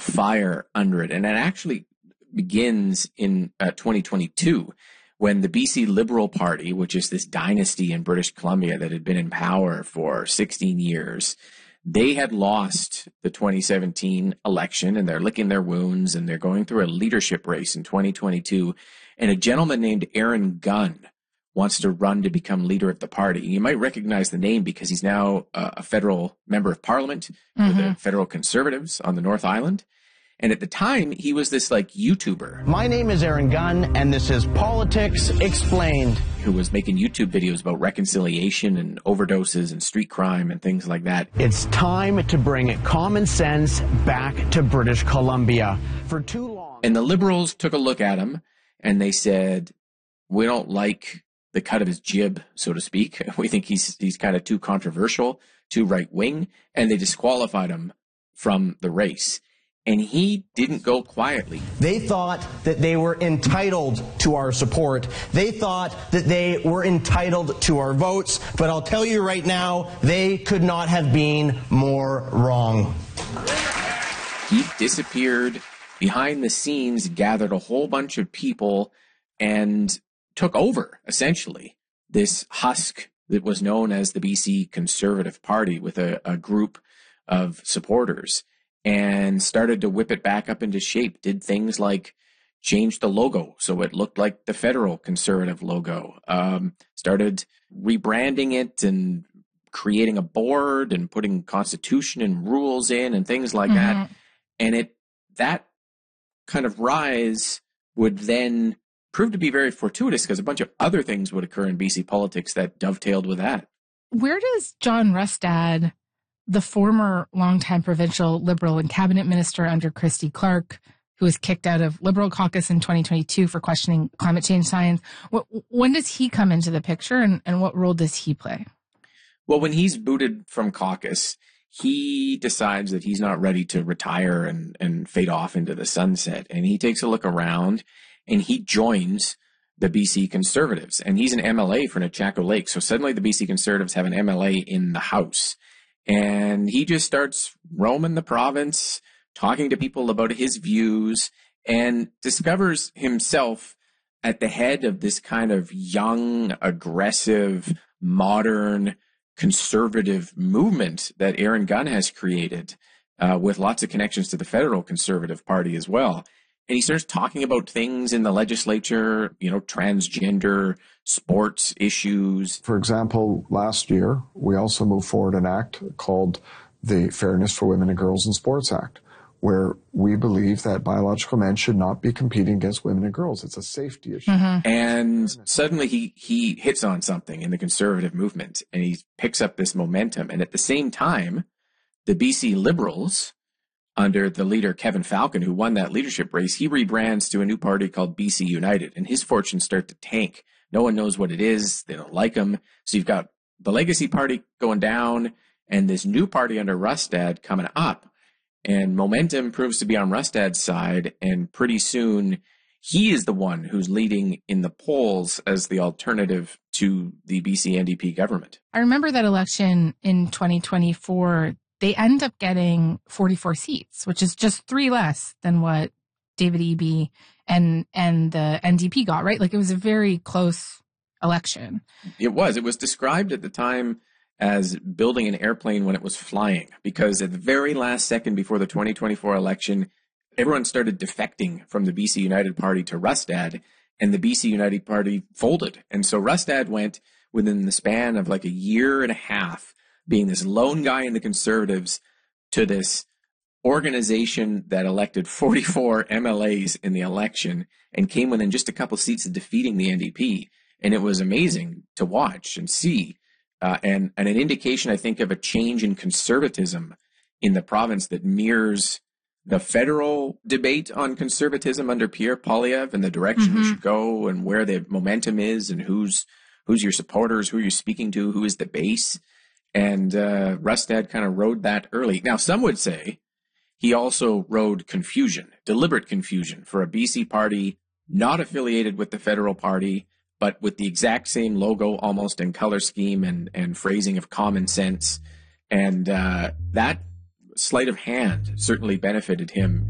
fire under it. And it actually begins in 2022 when the BC Liberal Party, which is this dynasty in British Columbia that had been in power for 16 years, they had lost the 2017 election and they're licking their wounds and they're going through a leadership race in 2022. And a gentleman named Aaron Gunn wants to run to become leader of the party. You might recognize the name because he's now a federal member of parliament for the federal Conservatives on the North Island. And at the time, he was this like YouTuber. My name is Aaron Gunn, and this is Politics Explained. Who was making YouTube videos about reconciliation and overdoses and street crime and things like that. It's time to bring common sense back to British Columbia. For too long. And the Liberals took a look at him and they said, we don't like the cut of his jib, so to speak. We think he's kind of too controversial, too right-wing, and they disqualified him from the race. And he didn't go quietly. They thought that they were entitled to our support. They thought that they were entitled to our votes. But I'll tell you right now, they could not have been more wrong. He disappeared behind the scenes, gathered a whole bunch of people, and took over, essentially, this husk that was known as the BC Conservative Party with a group of supporters, and started to whip it back up into shape, did things like change the logo so it looked like the federal Conservative logo, started rebranding it and creating a board and putting constitution and rules in and things like that. And that kind of rise would then prove to be very fortuitous because a bunch of other things would occur in BC politics that dovetailed with that. Where does John Rustad, the former longtime provincial Liberal and cabinet minister under Christy Clark, who was kicked out of Liberal caucus in 2022 for questioning climate change science, when does he come into the picture and what role does he play? Well, when he's booted from caucus, he decides that he's not ready to retire and fade off into the sunset. And he takes a look around and he joins the BC Conservatives. And he's an MLA for Nechako Lake. So suddenly the BC Conservatives have an MLA in the House. And he just starts roaming the province, talking to people about his views, and discovers himself at the head of this kind of young, aggressive, modern, conservative movement that Aaron Gunn has created, with lots of connections to the federal Conservative Party as well. And he starts talking about things in the legislature, transgender, sports issues. For example, last year, we also moved forward an act called the Fairness for Women and Girls in Sports Act, where we believe that biological men should not be competing against women and girls. It's a safety issue. And suddenly he hits on something in the conservative movement, and he picks up this momentum. And at the same time, the BC Liberals, under the leader Kevin Falcon, who won that leadership race, he rebrands to a new party called BC United, and his fortunes start to tank. No one knows what it is. They don't like him. So you've got the Legacy Party going down and this new party under Rustad coming up. And momentum proves to be on Rustad's side, and pretty soon he is the one who's leading in the polls as the alternative to the BC NDP government. I remember that election in 2024. They end up getting 44 seats, which is just 3 less than what David Eby and the NDP got, right? Like, it was a very close election. It was. It was described at the time as building an airplane when it was flying, because at the very last second before the 2024 election, everyone started defecting from the BC United Party to Rustad, and the BC United Party folded. And so Rustad went within the span of like a year and a half, being this lone guy in the Conservatives, to this organization that elected 44 MLAs in the election and came within just a couple seats of defeating the NDP. And it was amazing to watch and see, and an indication, I think, of a change in conservatism in the province that mirrors the federal debate on conservatism under Pierre Poilievre and the direction we should go and where the momentum is and who's your supporters, who you're speaking to, who is the base. And Rustad kind of rode that early. Now, some would say he also rode confusion, deliberate confusion, for a BC party not affiliated with the federal party, but with the exact same logo almost and color scheme and phrasing of common sense. And that sleight of hand certainly benefited him